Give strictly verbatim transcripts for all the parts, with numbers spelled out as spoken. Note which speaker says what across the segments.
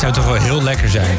Speaker 1: zou toch wel heel lekker zijn.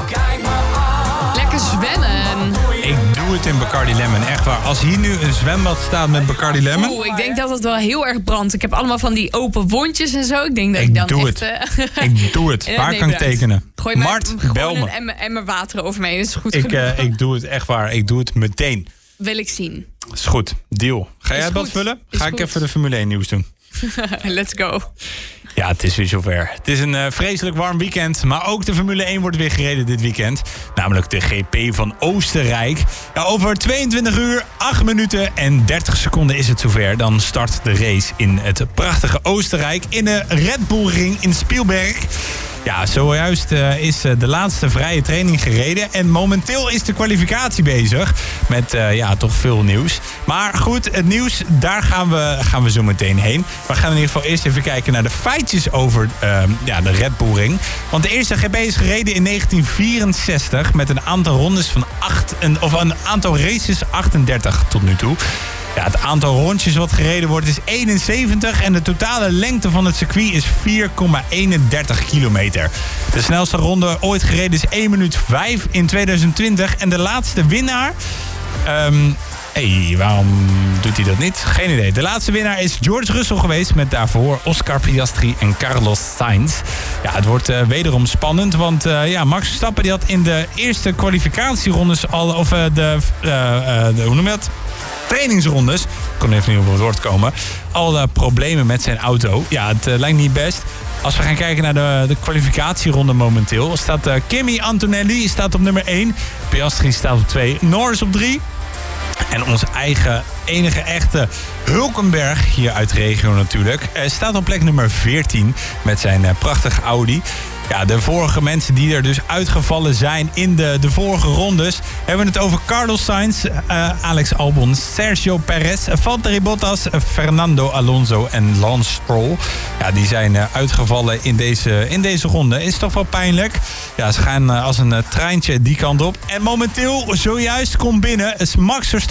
Speaker 2: Lekker zwemmen.
Speaker 1: Ik doe het in Bacardi Lemon, echt waar. Als hier nu een zwembad staat met Bacardi Lemon...
Speaker 2: Oeh, ik denk dat het wel heel erg brandt. Ik heb allemaal van die open wondjes en zo. Ik denk dat ik,
Speaker 1: Ik
Speaker 2: dan
Speaker 1: doe
Speaker 2: echt...
Speaker 1: het.
Speaker 2: Uh,
Speaker 1: Ik doe het. Waar
Speaker 2: nee,
Speaker 1: kan ik
Speaker 2: bedankt.
Speaker 1: tekenen?
Speaker 2: Gooi maar,
Speaker 1: Mart,
Speaker 2: gewoon
Speaker 1: bel me.
Speaker 2: een emmer, emmer water over me heen. Dat is goed
Speaker 1: Ik,
Speaker 2: genoeg.
Speaker 1: uh, ik doe het echt waar. Ik doe het meteen.
Speaker 2: Wil ik zien.
Speaker 1: Is goed. Deal. Ga jij
Speaker 2: Is
Speaker 1: wat
Speaker 2: goed.
Speaker 1: vullen?
Speaker 2: Is
Speaker 1: Ga ik
Speaker 2: goed.
Speaker 1: even de Formule één nieuws doen.
Speaker 2: Let's go.
Speaker 1: Ja, het is weer zover. Het is een uh, vreselijk warm weekend. Maar ook de Formule één wordt weer gereden dit weekend. Namelijk de G P van Oostenrijk. Ja, over tweeëntwintig uur, acht minuten en dertig seconden is het zover. Dan start de race in het prachtige Oostenrijk. In de Red Bull Ring in Spielberg. Ja, zojuist uh, is uh, de laatste vrije training gereden. En momenteel is de kwalificatie bezig. Met uh, ja, toch veel nieuws. Maar goed, het nieuws, daar gaan we, gaan we zo meteen heen. We gaan in ieder geval eerst even kijken naar de feitjes over uh, ja, de Red Bull Ring. Want de eerste G P is gereden in negentien vierenzestig. Met een aantal rondes van acht, of een aantal races achtendertig tot nu toe. Ja, het aantal rondjes wat gereden wordt is eenenzeventig en de totale lengte van het circuit is vier komma eenendertig kilometer. De snelste ronde ooit gereden is één minuut vijf in tweeduizend twintig en de laatste winnaar... Um, hey, waarom doet hij dat niet? Geen idee. De laatste winnaar is George Russell geweest met daarvoor Oscar Piastri en Carlos Sainz. Ja, het wordt uh, wederom spannend, want uh, ja, Max Verstappen die had in de eerste kwalificatierondes al, of uh, de, uh, uh, de, hoe noem je dat? trainingsrondes, ik kon even niet op het woord komen, al uh, problemen met zijn auto. Ja, het uh, lijkt niet best. Als we gaan kijken naar de, de kwalificatieronde momenteel, staat uh, Kimi Antonelli staat op nummer één, Piastri staat op twee, Norris op drie. En onze eigen enige echte Hulkenberg, hier uit de regio natuurlijk, uh, staat op plek nummer veertien met zijn uh, prachtige Audi. Ja, de vorige mensen die er dus uitgevallen zijn in de, de vorige rondes, hebben we het over Carlos Sainz, uh, Alex Albon, Sergio Perez, Valtteri Bottas, Fernando Alonso en Lance Stroll. Ja, die zijn uh, uitgevallen in deze, in deze ronde. Is toch wel pijnlijk. Ja, ze gaan uh, als een uh, treintje die kant op. En momenteel, zojuist komt binnen, is Max Verstappen